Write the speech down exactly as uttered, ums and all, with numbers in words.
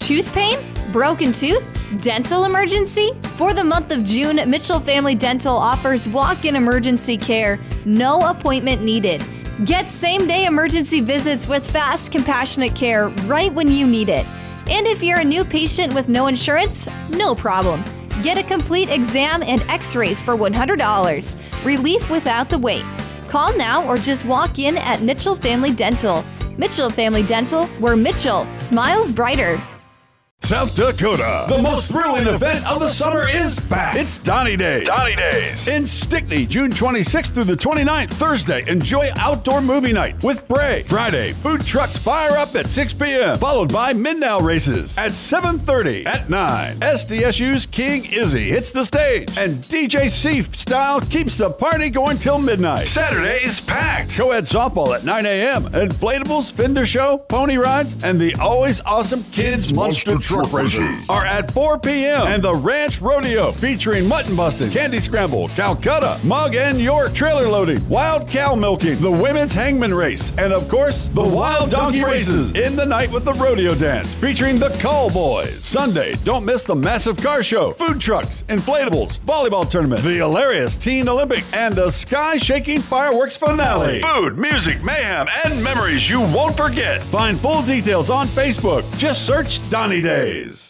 Tooth pain? Broken tooth? Dental emergency? For the month of June, Mitchell Family Dental offers walk-in emergency care, no appointment needed. Get same-day emergency visits with fast, compassionate care right when you need it. And if you're a new patient with no insurance, no problem. Get a complete exam and x-rays for one hundred dollars. Relief without the wait. Call now or just walk in at Mitchell Family Dental. Mitchell Family Dental, where Mitchell smiles brighter. South Dakota, the most thrilling event of the summer is back. It's Donny Days. Donny Days. In Stickney, June twenty-sixth through the twenty-ninth, Thursday, enjoy outdoor movie night with Bray. Friday, food trucks fire up at six p.m., followed by Midnow races at seven thirty. At nine, S D S U's King Izzy hits the stage, and D J Seif Style keeps the party going till midnight. Saturday is packed. Co-ed softball at nine a.m., inflatables, fender show, pony rides, and the always awesome Kids Monster, Monster Truck races are at four p.m. and the Ranch Rodeo featuring mutton busting, candy scramble, Calcutta, mug and York trailer loading, wild cow milking, the women's hangman race, and of course, the wild donkey races in the night with the rodeo dance featuring the Call Boys. Sunday, don't miss the massive car show, food trucks, inflatables, volleyball tournament, the hilarious Teen Olympics, and a sky-shaking fireworks finale. Food, music, mayhem, and memories you won't forget. Find full details on Facebook. Just search Donny Days.